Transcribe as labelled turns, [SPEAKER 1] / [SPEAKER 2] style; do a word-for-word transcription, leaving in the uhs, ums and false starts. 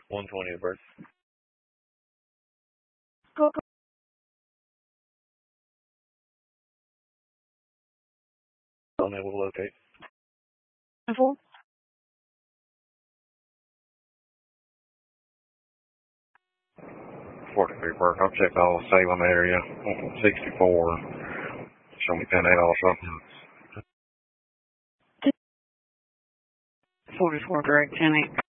[SPEAKER 1] one twenty the bird.
[SPEAKER 2] Go, go.
[SPEAKER 1] Unable to locate.
[SPEAKER 2] Four.
[SPEAKER 1] forty-three Park. I'll check all the Salem area. sixty-four. Show me ten eight all something.
[SPEAKER 2] forty-four direct ten eight.